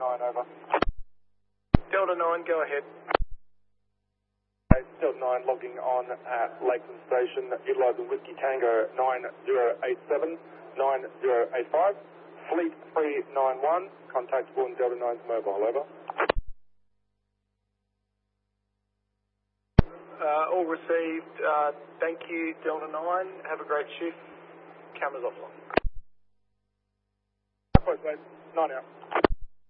9, over. Delta 9, go ahead. Delta 9 logging on at Lakeland Station, utilising Whiskey Tango 9087, 9085. Fleet 391, contactable in Delta 9's mobile, over. All received. Thank you, Delta 9. Have a great shift. Cameras offline. Close, mate. 9 out.